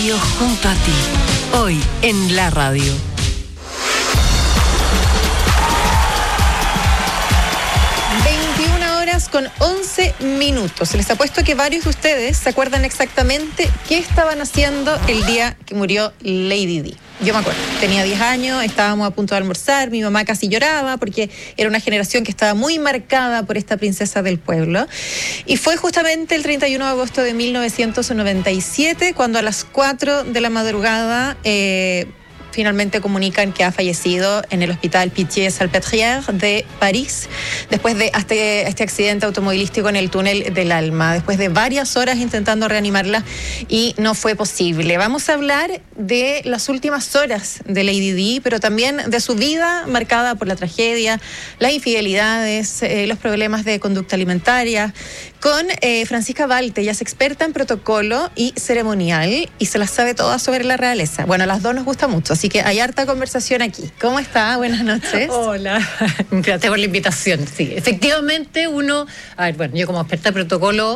radio junto a ti. Hoy en la radio. Con 11 minutos. Les apuesto que varios de ustedes se acuerdan exactamente qué estaban haciendo el día que murió Lady Di. Yo me acuerdo, tenía 10 años, estábamos a punto de almorzar, mi mamá casi lloraba porque era una generación que estaba muy marcada por esta princesa del pueblo. Y fue justamente el 31 de agosto de 1997 cuando a las 4 de la madrugada finalmente comunican que ha fallecido en el hospital Pitié-Salpêtrière de París, después de este accidente automovilístico en el túnel del Alma, después de varias horas intentando reanimarla y no fue posible. Vamos a hablar de las últimas horas de Lady Di, pero también de su vida marcada por la tragedia, las infidelidades, los problemas de conducta alimentaria, con Francisca Valte. Ella es experta en protocolo y ceremonial y se las sabe todas sobre la realeza. Bueno, a las dos nos gusta mucho, así que hay harta conversación aquí. ¿Cómo está? Buenas noches. Hola, gracias por la invitación. Sí, efectivamente yo como experta de protocolo,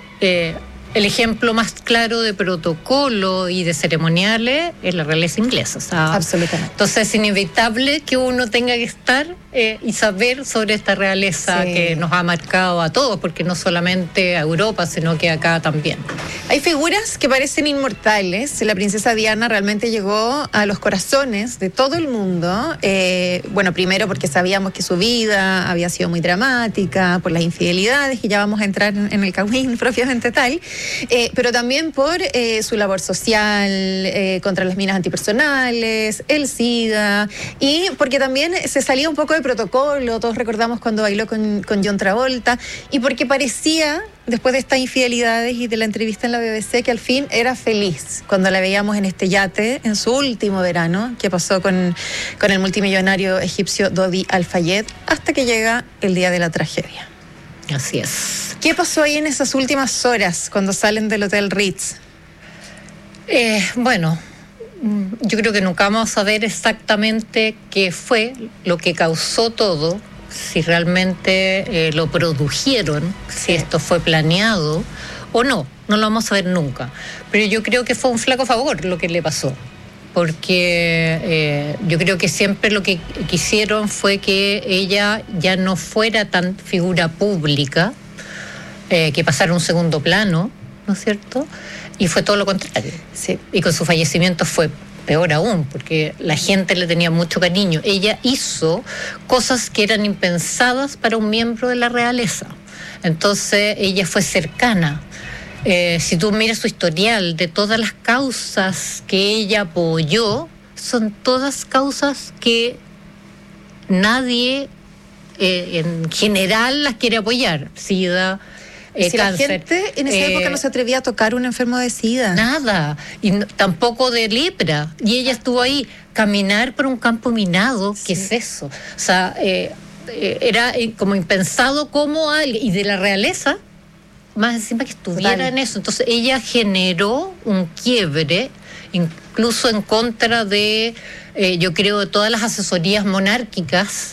el ejemplo más claro de protocolo y de ceremoniales es la realeza inglesa. O sea, absolutamente. Entonces es inevitable que uno tenga que estar y saber sobre esta realeza que nos ha marcado a todos, porque no solamente a Europa, sino que acá también. Hay figuras que parecen inmortales. La princesa Diana realmente llegó a los corazones de todo el mundo. Primero porque sabíamos que su vida había sido muy dramática, por las infidelidades, que ya vamos a entrar en el cagüín propiamente tal, pero también por su labor social contra las minas antipersonales, el SIDA, y porque también se salía un poco de protocolo. Todos recordamos cuando bailó con John Travolta, y porque parecía, después de estas infidelidades y de la entrevista en la BBC, que al fin era feliz cuando la veíamos en este yate en su último verano que pasó con el multimillonario egipcio Dodi Al-Fayed, hasta que llega el día de la tragedia. Así es. ¿Qué pasó ahí en esas últimas horas cuando salen del Hotel Ritz? Yo creo que nunca vamos a saber exactamente qué fue lo que causó todo, si realmente lo produjeron, si esto fue planeado o no lo vamos a ver nunca. Pero yo creo que fue un flaco favor lo que le pasó, porque yo creo que siempre lo que quisieron fue que ella ya no fuera tan figura pública, que pasara a un segundo plano, ¿no es cierto? Y fue todo lo contrario. Sí. Y con su fallecimiento fue peor aún, porque la gente le tenía mucho cariño. Ella hizo cosas que eran impensadas para un miembro de la realeza. Entonces ella fue cercana. Si tú miras su historial de todas las causas que ella apoyó, son todas causas que nadie en general las quiere apoyar. SIDA, si cáncer, la gente en esa época no se atrevía a tocar un enfermo de SIDA. Nada, y tampoco de lepra. Y ella estuvo ahí, caminar por un campo minado, ¿qué es eso? O sea, era como impensado como alguien, y de la realeza, más encima que estuviera en eso. Entonces ella generó un quiebre, incluso en contra de, yo creo, de todas las asesorías monárquicas,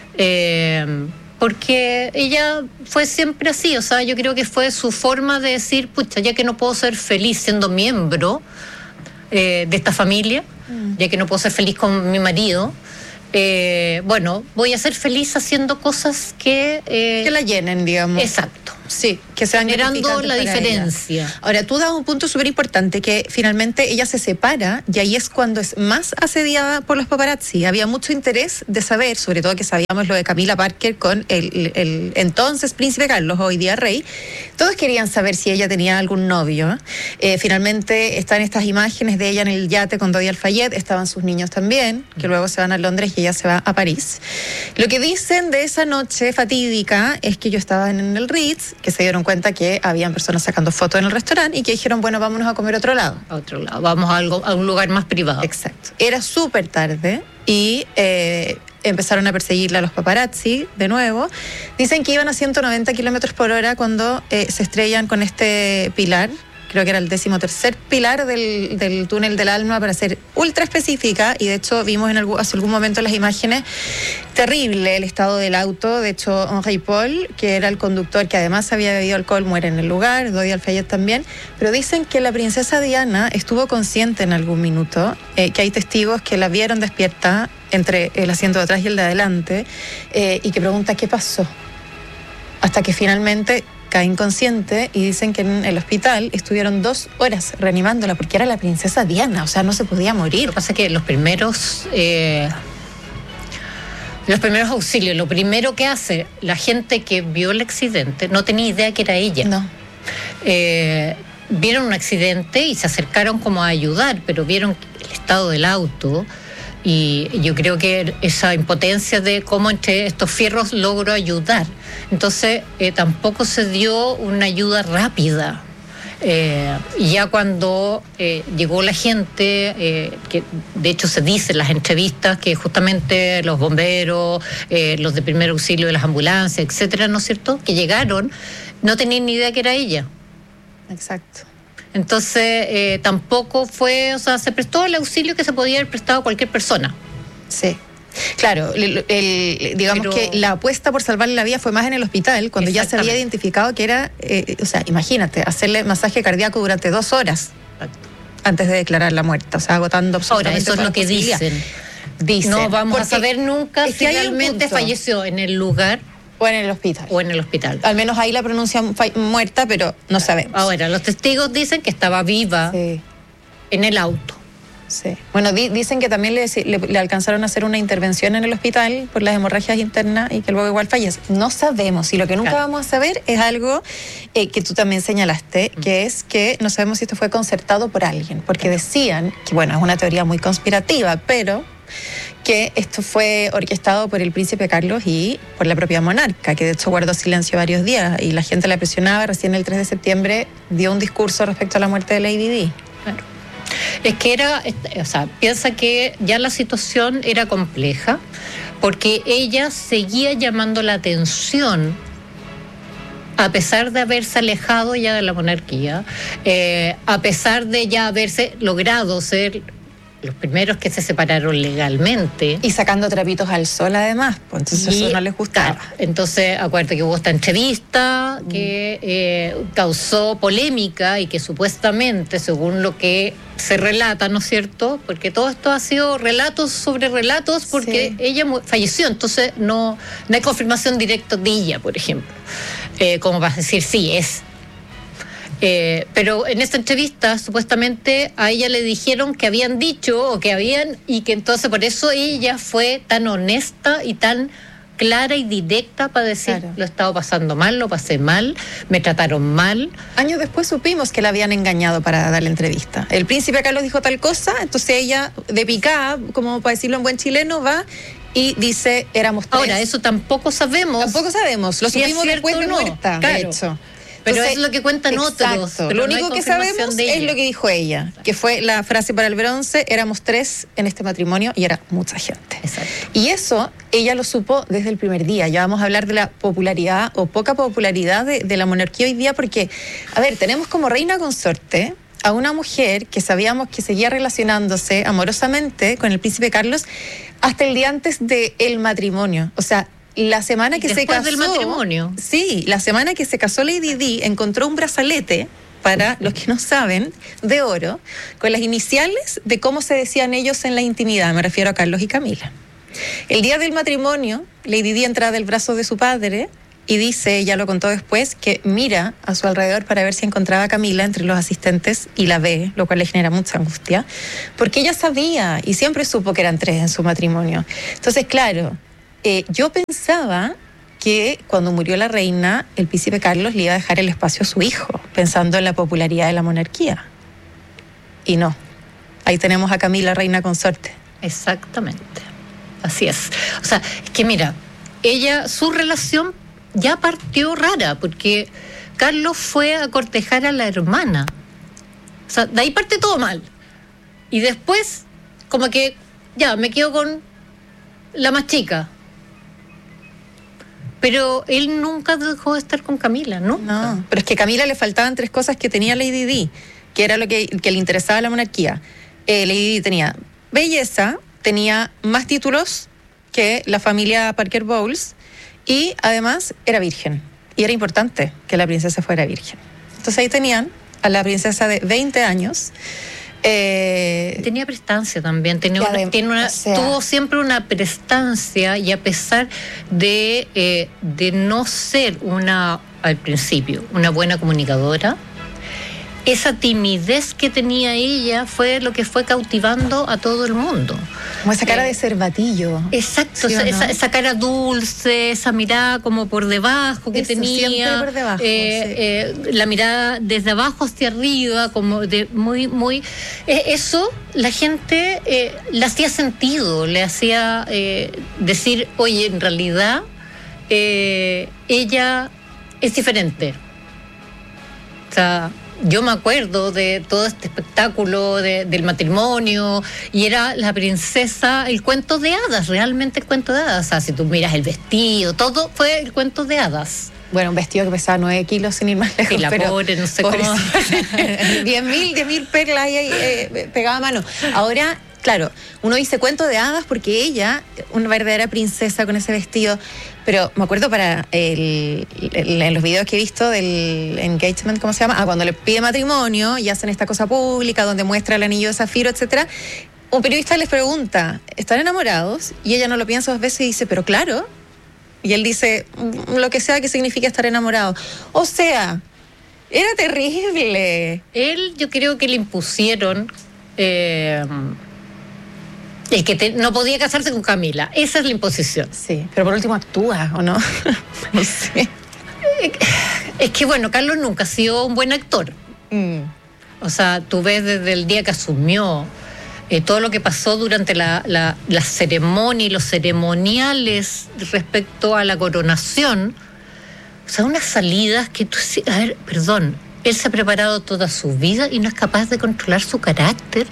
porque ella fue siempre así. O sea, yo creo que fue su forma de decir, pucha, ya que no puedo ser feliz siendo miembro de esta familia, ya que no puedo ser feliz con mi marido, voy a ser feliz haciendo cosas que la llenen, digamos. Exacto. Sí, que sean generando la para diferencia. Ella. Ahora, tú das un punto súper importante, que finalmente ella se separa y ahí es cuando es más asediada por los paparazzi. Había mucho interés de saber, sobre todo que sabíamos lo de Camila Parker con el entonces príncipe Carlos, hoy día rey. Todos querían saber si ella tenía algún novio. Finalmente están estas imágenes de ella en el yate con Dodi Al-Fayed, estaban sus niños también, que luego se van a Londres y ella se va a París. Lo que dicen de esa noche fatídica es que yo estaba en el Ritz, que se dieron cuenta que habían personas sacando fotos en el restaurante y que dijeron, bueno, vámonos a comer a otro lado. A otro lado, vamos a un lugar más privado. Exacto. Era súper tarde y empezaron a perseguirla a los paparazzi de nuevo. Dicen que iban a 190 kilómetros por hora cuando se estrellan con este pilar creo que era el 13º pilar del túnel del alma, para ser ultra específica, y de hecho vimos hace algún momento las imágenes, terrible el estado del auto. De hecho, Henri Paul, que era el conductor, que además había bebido alcohol, muere en el lugar, Dodi Al-Fayed también, pero dicen que la princesa Diana estuvo consciente en algún minuto, que hay testigos que la vieron despierta entre el asiento de atrás y el de adelante, y que pregunta qué pasó, hasta que finalmente cae inconsciente, y dicen que en el hospital estuvieron 2 horas reanimándola porque era la princesa Diana, o sea, no se podía morir. Lo que pasa es que los primeros auxilios, lo primero que hace la gente que vio el accidente, no tenía idea que era ella. No. Vieron un accidente y se acercaron como a ayudar, pero vieron el estado del auto. Y yo creo que esa impotencia de cómo entre estos fierros logró ayudar. Entonces, tampoco se dio una ayuda rápida. Y ya cuando llegó la gente, que de hecho se dice en las entrevistas que justamente los bomberos, los de primer auxilio de las ambulancias, etcétera, ¿no es cierto?, que llegaron, no tenían ni idea que era ella. Exacto. Entonces, tampoco fue, o sea, se prestó el auxilio que se podía haber prestado a cualquier persona. Sí. Claro, digamos que la apuesta por salvarle la vida fue más en el hospital, cuando ya se había identificado que era, o sea, imagínate, hacerle masaje cardíaco durante 2 horas antes de declararla muerta, o sea, agotando absolutamente. Ahora, eso es lo que dicen. No vamos a saber nunca si realmente falleció en el lugar o en el hospital. O en el hospital. Al menos ahí la pronuncian muerta, pero no sabemos. Ahora, los testigos dicen que estaba viva en el auto. Sí. Bueno, dicen que también le alcanzaron a hacer una intervención en el hospital por las hemorragias internas y que luego igual fallece. No sabemos, y lo que nunca vamos a saber es algo que tú también señalaste, que es que no sabemos si esto fue concertado por alguien, porque decían, que bueno, es una teoría muy conspirativa, pero que esto fue orquestado por el príncipe Carlos y por la propia monarca, que de hecho guardó silencio varios días y la gente la presionaba. Recién el 3 de septiembre dio un discurso respecto a la muerte de Lady Di. Claro. Es que piensa que ya la situación era compleja, porque ella seguía llamando la atención, a pesar de haberse alejado ya de la monarquía, a pesar de ya haberse logrado ser los primeros que se separaron legalmente. Y sacando trapitos al sol además, pues entonces eso no les gustaba. Claro, entonces acuérdate que hubo esta entrevista que causó polémica y que supuestamente, según lo que se relata, ¿no es cierto?, porque todo esto ha sido relatos sobre relatos, porque ella falleció, entonces no hay confirmación directa de ella, por ejemplo, como vas a decir, sí, es. Pero en esta entrevista supuestamente a ella le dijeron que habían dicho o que habían, y que entonces por eso ella fue tan honesta y tan clara y directa para decir, lo he estado pasando mal, lo pasé mal, me trataron mal. Años después supimos que la habían engañado para dar la entrevista. El príncipe Carlos dijo tal cosa, entonces ella, de picada, como para decirlo en buen chileno, va y dice, éramos 3. Ahora, eso tampoco sabemos. Lo supimos después de muerta, de hecho. Pero entonces, es lo que cuentan otros. Pero lo único que sabemos es lo que dijo ella, que fue la frase para el bronce: éramos 3 en este matrimonio y era mucha gente. Exacto. Y eso ella lo supo desde el primer día. Ya vamos a hablar de la popularidad o poca popularidad de la monarquía hoy día, porque, a ver, tenemos como reina consorte a una mujer que sabíamos que seguía relacionándose amorosamente con el príncipe Carlos hasta el día antes del matrimonio. O sea, la semana que se casó, del matrimonio. Sí, la semana que se casó Lady Di, encontró un brazalete, para los que no saben, de oro, con las iniciales de cómo se decían ellos en la intimidad. Me refiero a Carlos y Camila. El día del matrimonio, Lady Di entra del brazo de su padre y dice, ella lo contó después, que mira a su alrededor para ver si encontraba a Camila entre los asistentes y la ve, lo cual le genera mucha angustia, porque ella sabía y siempre supo que eran 3 en su matrimonio. Entonces, claro, yo pensaba que cuando murió la reina, el príncipe Carlos le iba a dejar el espacio a su hijo, pensando en la popularidad de la monarquía. Y no. Ahí tenemos a Camila, reina consorte. Exactamente. Así es. O sea, es que mira, su relación ya partió rara, porque Carlos fue a cortejar a la hermana. O sea, de ahí parte todo mal. Y después, como que, ya, me quedo con la más chica. Pero él nunca dejó de estar con Camila, ¿no? No, pero es que a Camila le faltaban 3 cosas que tenía Lady Di, que era lo que le interesaba a la monarquía. Lady Di tenía belleza, tenía más títulos que la familia Parker Bowles y además era virgen. Y era importante que la princesa fuera virgen. Entonces ahí tenían a la princesa de 20 años. Tenía prestancia también, tuvo siempre una prestancia, y a pesar de no ser al principio una buena comunicadora, esa timidez que tenía ella fue lo que fue cautivando a todo el mundo. Como esa cara de cervatillo. Exacto, ¿sí o no? esa cara dulce, esa mirada como por debajo que eso, tenía. siempre por debajo, sí. La mirada desde abajo hacia arriba, como de muy, muy... eso la gente le hacía sentido, le hacía decir, oye, en realidad ella es diferente. O sea, yo me acuerdo de todo este espectáculo del matrimonio, y era la princesa, el cuento de hadas, realmente el cuento de hadas. O sea, si tú miras el vestido, todo fue el cuento de hadas. Bueno, un vestido que pesaba 9 kilos sin ir más lejos. Y la pobre, no sé cómo. 10.000 perlas ahí pegaba a mano. Ahora, claro, uno dice cuento de hadas porque ella, una verdadera princesa con ese vestido. Pero me acuerdo en los videos que he visto del engagement, ¿cómo se llama? Cuando le pide matrimonio y hacen esta cosa pública donde muestra el anillo de zafiro, etcétera. Un periodista les pregunta, ¿están enamorados? Y ella no lo piensa 2 veces y dice, pero claro. Y él dice, lo que sea que significa estar enamorado. O sea, era terrible. Él, yo creo que le impusieron... el que no podía casarse con Camila. Esa es la imposición. Sí, pero por último actúa, ¿o no? No sé. Es que, bueno, Carlos nunca ha sido un buen actor. O sea, tú ves desde el día que asumió todo lo que pasó durante la ceremonia y los ceremoniales respecto a la coronación. O sea, unas salidas que tú... A ver, perdón, él se ha preparado toda su vida y no es capaz de controlar su carácter.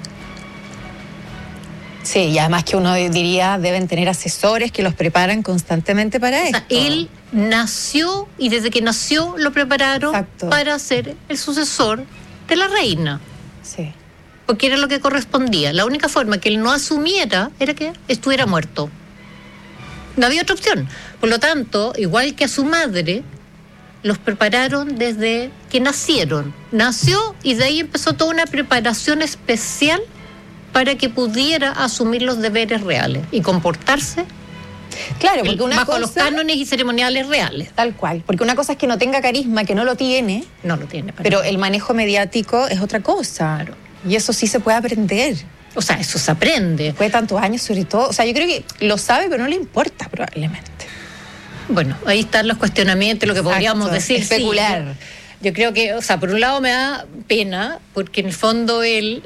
Sí, y además que uno diría deben tener asesores que los preparan constantemente para esto. O sea, él nació y desde que nació lo prepararon. Exacto. Para ser el sucesor de la reina. Sí. Porque era lo que correspondía. La única forma que él no asumiera era que estuviera muerto. No había otra opción. Por lo tanto, igual que a su madre, los prepararon desde que nacieron. Nació y de ahí empezó toda una preparación especial para que pudiera asumir los deberes reales y comportarse claro, porque bajo los cánones y ceremoniales reales. Tal cual, porque una cosa es que no tenga carisma, que no lo tiene. No lo tiene. Pero el manejo mediático es otra cosa. Claro. Y eso sí se puede aprender. O sea, eso se aprende. Después de tantos años, sobre todo. O sea, yo creo que lo sabe, pero no le importa probablemente. Bueno, ahí están los cuestionamientos, lo que podríamos decir. Especular. Sí, yo creo que, o sea, por un lado me da pena, porque en el fondo él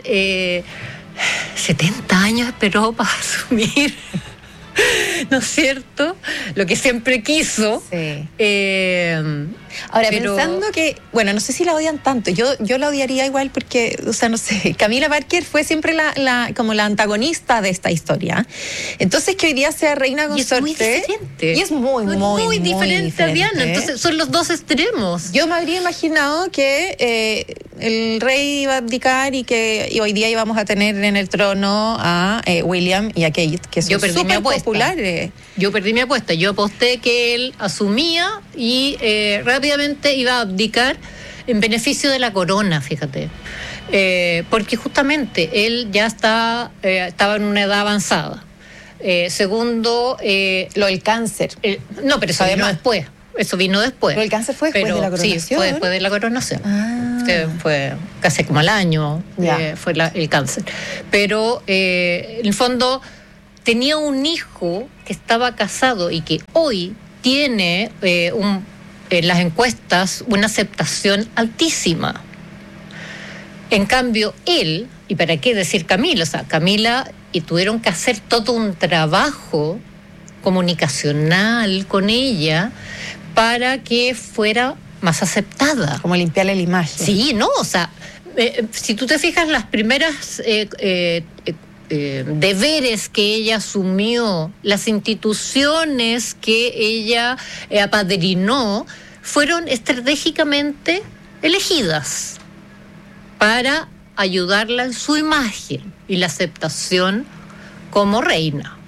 70 años esperó para asumir, ¿no es cierto? Lo que siempre quiso. Sí. Ahora, pensando que, bueno, no sé si la odian tanto, yo la odiaría igual porque, o sea, no sé, Camila Parker fue siempre como la antagonista de esta historia. Entonces que hoy día sea reina consorte. Y es muy diferente. Y es muy diferente a Diana. Entonces son los dos extremos. Yo me habría imaginado que el rey iba a abdicar y hoy día íbamos a tener en el trono a William y a Kate, que son súper populares. Yo perdí mi apuesta. Yo aposté que él asumía y rápidamente iba a abdicar en beneficio de la corona, fíjate. Porque justamente él ya estaba en una edad avanzada. Segundo, lo del cáncer. No, pero eso vino después. Eso vino después. Pero el cáncer fue después de la coronación. Sí, fue después de la coronación. Fue casi como al año fue el cáncer. Pero en el fondo tenía un hijo que estaba casado y que hoy tiene en las encuestas una aceptación altísima. En cambio, él, y para qué decir Camila, o sea, Camila y tuvieron que hacer todo un trabajo comunicacional con ella para que fuera más aceptada. Como limpiarle la imagen. Sí, no, o sea, si tú te fijas las primeras deberes que ella asumió, las instituciones que ella apadrinó, fueron estratégicamente elegidas para ayudarla en su imagen y la aceptación como reina.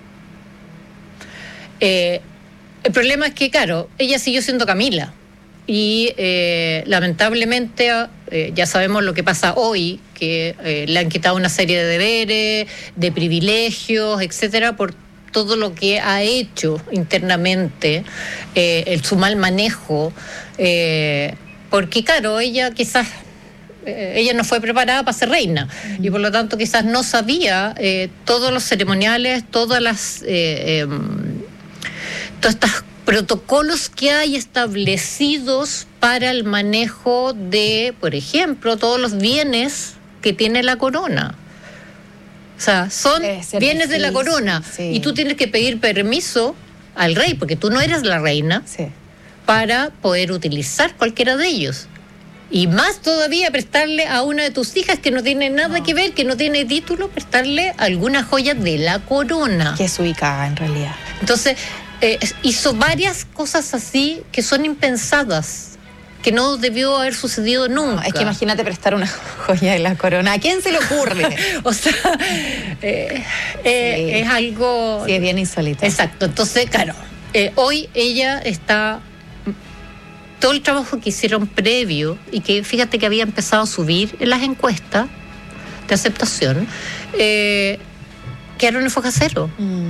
El problema es que, claro, ella siguió siendo Camila y lamentablemente ya sabemos lo que pasa hoy, que le han quitado una serie de deberes, de privilegios, etcétera, por todo lo que ha hecho internamente, su mal manejo, porque claro, ella quizás ella no fue preparada para ser reina y por lo tanto quizás no sabía todos los ceremoniales, todos estos protocolos que hay establecidos para el manejo de, por ejemplo, todos los bienes que tiene la corona. O sea, son bienes de la corona, sí. Y tú tienes que pedir permiso al rey, porque tú no eres la reina, sí, para poder utilizar cualquiera de ellos. Y más todavía prestarle a una de tus hijas que no tiene nada que ver, que no tiene título, prestarle alguna joya de la corona. Que es ubicada en realidad. Entonces, hizo varias cosas así que son impensadas, que no debió haber sucedido nunca. No, es que imagínate prestar una joya de la corona. ¿A quién se le ocurre? O sea, sí, es algo... Sí, es bien insólito. Exacto. Entonces, claro, hoy ella está... Todo el trabajo que hicieron previo y que fíjate que había empezado a subir en las encuestas de aceptación, quedaron en foja cero.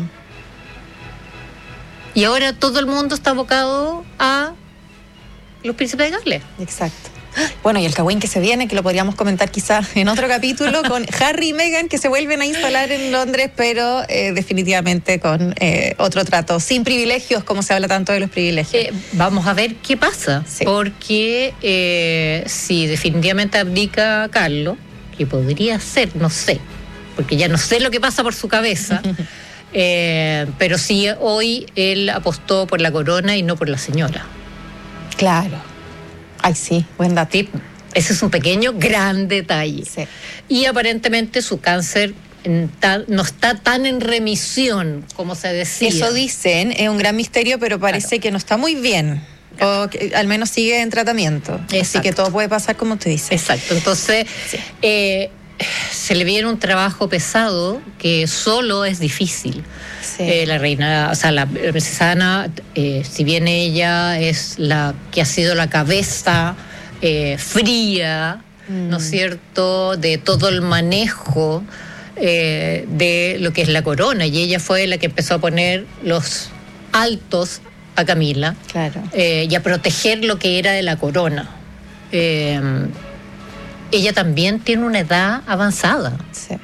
Y ahora todo el mundo está abocado a los príncipes de Gales. Exacto. Bueno, y el cagüín que se viene, que lo podríamos comentar quizás en otro capítulo, con Harry y Meghan, que se vuelven a instalar en Londres, pero definitivamente con otro trato, sin privilegios, como se habla tanto de los privilegios. Vamos a ver qué pasa, sí. Porque si definitivamente abdica Carlos, que podría ser, no sé, porque ya no sé lo que pasa por su cabeza, pero sí hoy él apostó por la corona y no por la señora. Claro. Ay, sí, buen dato. Ese es un pequeño, gran detalle. Sí. Y aparentemente su cáncer no está tan en remisión como se decía. Eso dicen, es un gran misterio, pero parece que no está muy bien. Claro. O que al menos sigue en tratamiento. Exacto. Así que todo puede pasar como tú dices. Exacto. Entonces, sí, se le viene un trabajo pesado que solo es difícil. Sí. La reina, o sea, la princesa Ana, si bien ella es la que ha sido la cabeza fría, ¿no es cierto?, de todo el manejo de lo que es la corona, y ella fue la que empezó a poner los altos a Camila, claro, y a proteger lo que era de la corona. Ella también tiene una edad avanzada. Sí.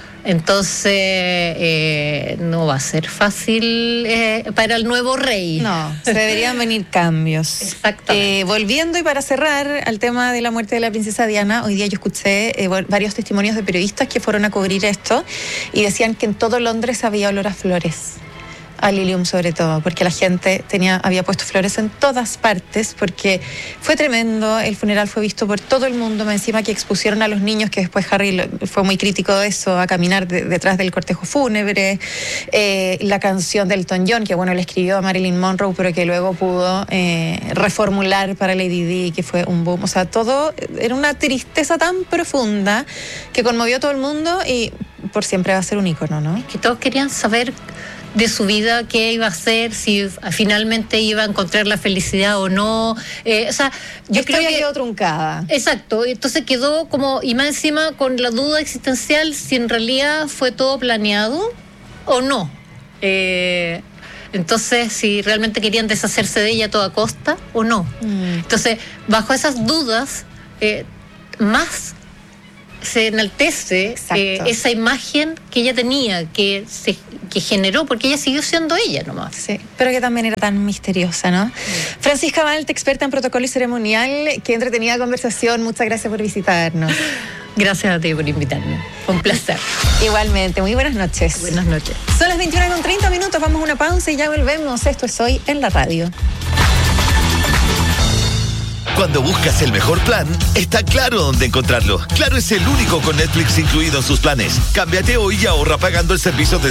Entonces, no va a ser fácil para el nuevo rey. No, se deberían venir cambios. Exactamente. Volviendo y para cerrar al tema de la muerte de la princesa Diana, hoy día yo escuché varios testimonios de periodistas que fueron a cubrir esto y decían que en todo Londres había olor a flores. A Lilium sobre todo, porque la gente había puesto flores en todas partes, porque fue tremendo, el funeral fue visto por todo el mundo, más encima que expusieron a los niños, que después Harry fue muy crítico de eso, a caminar detrás del cortejo fúnebre, la canción de Elton John, que bueno, le escribió a Marilyn Monroe, pero que luego pudo reformular para Lady Di, que fue un boom, o sea, todo era una tristeza tan profunda que conmovió a todo el mundo y por siempre va a ser un ícono, ¿no? Que todos querían saber de su vida, qué iba a hacer, si finalmente iba a encontrar la felicidad o no. O sea, yo creo que quedó truncada. Exacto, entonces quedó como, y más encima con la duda existencial si en realidad fue todo planeado o no. Entonces, si realmente querían deshacerse de ella a toda costa o no. Entonces, bajo esas dudas, más se enaltece esa imagen que ella tenía, que generó, porque ella siguió siendo ella nomás. Sí, pero que también era tan misteriosa, ¿no? Francisca Malt, experta en protocolo y ceremonial, qué entretenida conversación, muchas gracias por visitarnos. Gracias a ti por invitarme, fue un placer. Igualmente, muy buenas noches. Buenas noches. Son las 21:30, vamos a una pausa y ya volvemos. Esto es Hoy en la Radio. Cuando buscas el mejor plan, está claro dónde encontrarlo. Claro es el único con Netflix incluido en sus planes. Cámbiate hoy y ahorra pagando el servicio de